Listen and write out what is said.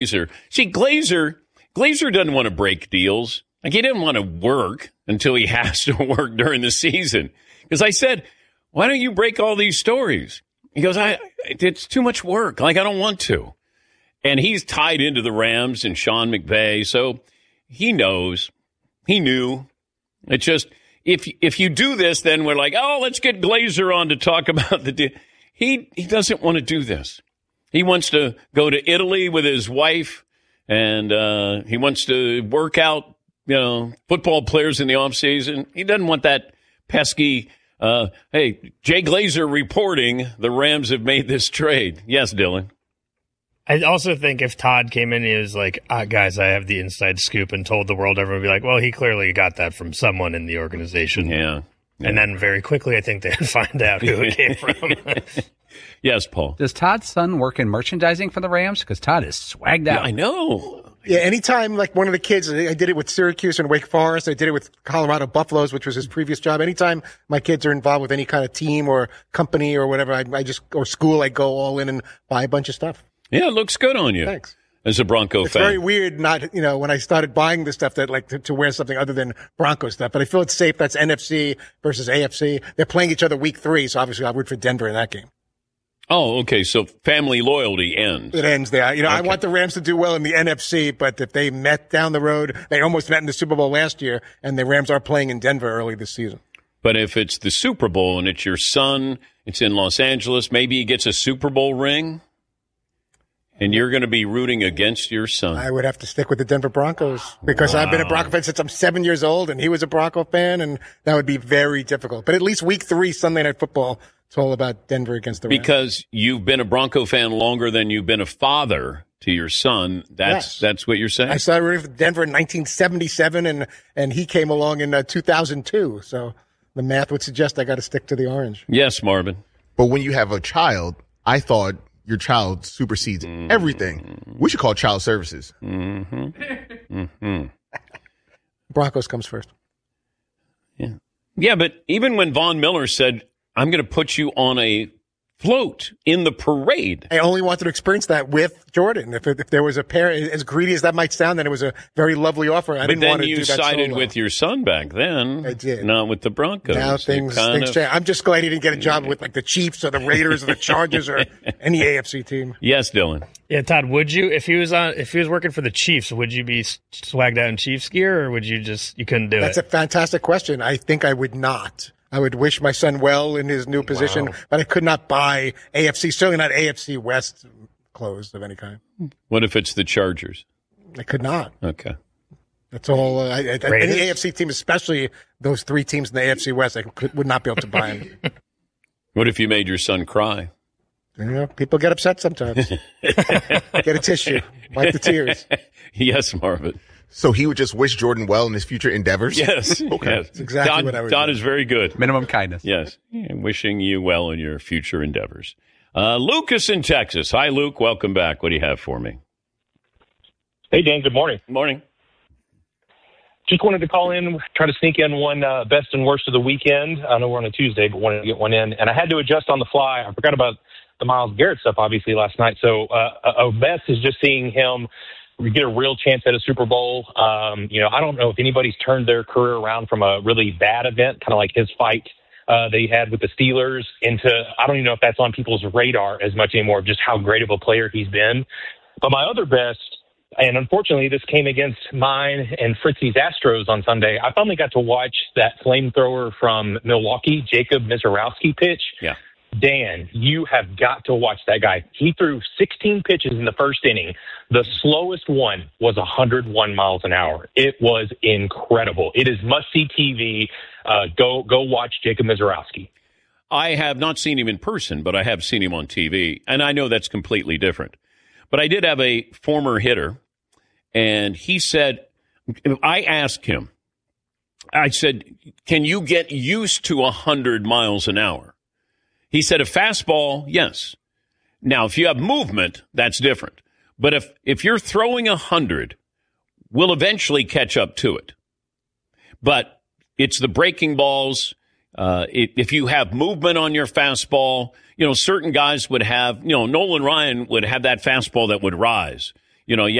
Glazer. See, Glazer doesn't want to break deals. Like, he didn't want to work until he has to work during the season. Because I said, why don't you break all these stories? He goes, it's too much work. Like, I don't want to. And he's tied into the Rams and Sean McVay, so he knows. He knew. It's just, if you do this, then we're like, oh, let's get Glazer on to talk about the deal. He doesn't want to do this. He wants to go to Italy with his wife, and he wants to work out, football players in the offseason. He doesn't want that pesky, hey, Jay Glazer reporting the Rams have made this trade. Yes, Dylan. I also think if Todd came in and he was like, guys, I have the inside scoop and told the world, everyone would be like, well, he clearly got that from someone in the organization. Yeah. And then very quickly, I think they'd find out who it came from. Yes, Paul. Does Todd's son work in merchandising for the Rams? Because Todd is swagged out. Yeah, I know. Yeah, anytime, like one of the kids, I did it with Syracuse and Wake Forest. I did it with Colorado Buffaloes, which was his previous job. Anytime my kids are involved with any kind of team or company or whatever, or school, I go all in and buy a bunch of stuff. Yeah, it looks good on you. Thanks. As a Bronco it's fan. It's very weird not, when I started buying the stuff that like to wear something other than Bronco stuff. But I feel it's safe. That's NFC versus AFC. They're playing each other week 3, so obviously I'll root for Denver in that game. Oh, okay. So family loyalty ends. It ends there. Okay. I want the Rams to do well in the NFC, but if they met down the road, they almost met in the Super Bowl last year, and the Rams are playing in Denver early this season. But if it's the Super Bowl and it's your son, it's in Los Angeles, maybe he gets a Super Bowl ring, and you're going to be rooting against your son. I would have to stick with the Denver Broncos because I've been a Bronco fan since I'm 7 years old, and he was a Bronco fan, and that would be very difficult. But at least week 3, Sunday Night Football, it's all about Denver against the Rams. Because you've been a Bronco fan longer than you've been a father to your son. That's what you're saying? I started rooting for Denver in 1977, and he came along in 2002. So the math would suggest I got to stick to the orange. Yes, Marvin. But when you have a child, I thought your child supersedes everything. We should call child services. Broncos comes first. Yeah. Yeah, but even when Von Miller said, I'm going to put you on a float in the parade. I only wanted to experience that with Jordan. If there was a pair, as greedy as that might sound, then it was a very lovely offer. I didn't want to do that solo. But then you sided with your son back then. I did. Not with the Broncos. Now things change. I'm just glad he didn't get a job with like the Chiefs or the Raiders or the Chargers or any AFC team. Yes, Dylan. Yeah, Todd, would you, if he was working for the Chiefs, would you be swagged out in Chiefs gear, or would you couldn't do it? That's a fantastic question. I think I would not. I would wish my son well in his new position, but I could not buy AFC, certainly not AFC West clothes of any kind. What if it's the Chargers? I could not. Okay. That's all. Any AFC team, especially those 3 teams in the AFC West, I would not be able to buy them. What if you made your son cry? People get upset sometimes. Get a tissue. Wipe the tears. Yes, Marvin. So he would just wish Jordan well in his future endeavors? Yes. Okay. Yes. That's exactly what I would do. Todd is very good. Minimum kindness. Yes. Wishing you well in your future endeavors. Lucas in Texas. Hi, Luke. Welcome back. What do you have for me? Hey, Dan. Good morning. Morning. Just wanted to call in, try to sneak in one best and worst of the weekend. I know we're on a Tuesday, but wanted to get one in. And I had to adjust on the fly. I forgot about the Myles Garrett stuff, obviously, last night. So a best is just seeing him get a real chance at a Super Bowl. I don't know if anybody's turned their career around from a really bad event, kind of like his fight that he had with the Steelers, into, I don't even know if that's on people's radar as much anymore, just how great of a player he's been. But my other best, and unfortunately this came against mine and Fritzy's Astros on Sunday, I finally got to watch that flamethrower from Milwaukee, Jacob Misiorowski pitch. Yeah. Dan, you have got to watch that guy. He threw 16 pitches in the first inning. The slowest one was 101 miles an hour. It was incredible. It is must-see TV. Go watch Jacob Misiorowski. I have not seen him in person, but I have seen him on TV, and I know that's completely different. But I did have a former hitter, and he said, I asked him, I said, can you get used to 100 miles an hour? He said a fastball, yes. Now, if you have movement, that's different. But if you're throwing 100, we'll eventually catch up to it. But it's the breaking balls. If you have movement on your fastball, certain guys would have, Nolan Ryan would have that fastball that would rise. you